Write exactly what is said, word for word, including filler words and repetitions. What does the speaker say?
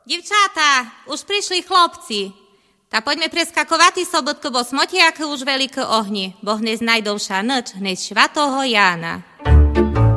Divčátá, už prišli chlopci. Ta poďme preskakovať sobotku, bo smotiaky už veľké ohni, bo hneď najdovšia noč, hneď švatoho Jána.